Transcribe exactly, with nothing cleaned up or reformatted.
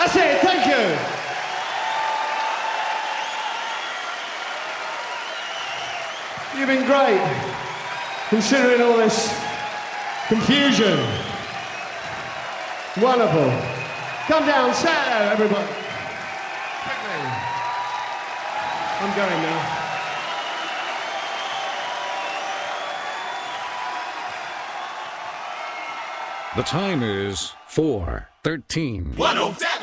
That's it, thank you. You've been great, considering all this confusion. Wonderful. Come down, say hello, everybody. Quickly. I'm going now. The time is four thirteen. one oh seven